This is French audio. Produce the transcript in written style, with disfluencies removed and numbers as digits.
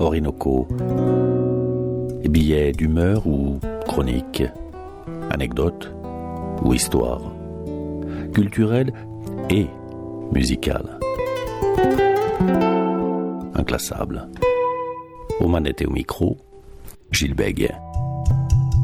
Orinoco. Billets d'humeur ou chroniques, anecdotes ou histoires, culturelles et musicales. Inclassable. Aux manettes et au micro, Gilles Bègue.